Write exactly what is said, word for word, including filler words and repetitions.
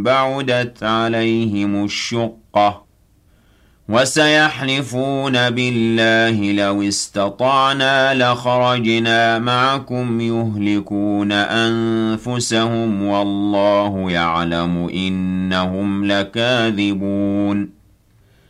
بعدت عليهم الشقة وسيحلفون بالله لو استطعنا لخرجنا معكم يهلكون أنفسهم والله يعلم إنهم لكاذبون